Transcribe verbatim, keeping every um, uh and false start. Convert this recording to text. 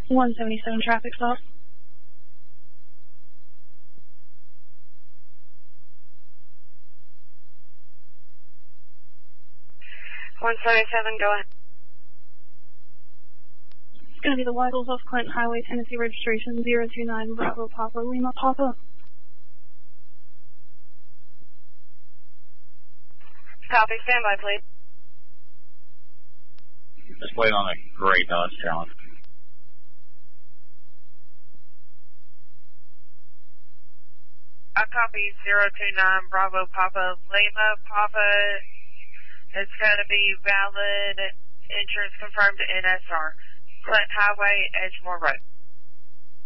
one seventy-seven traffic stop. one seventy-seven, go ahead. It's going to be the Weigels off Clinton Highway, Tennessee registration zero two nine Bravo Papa Lima Papa. Copy, standby, please. Just wait on a gray Dodge Challenge. I copy zero two nine Bravo Papa Lima Papa. It's going to be valid insurance confirmed N S R. Clinton Highway, Edgemore Road.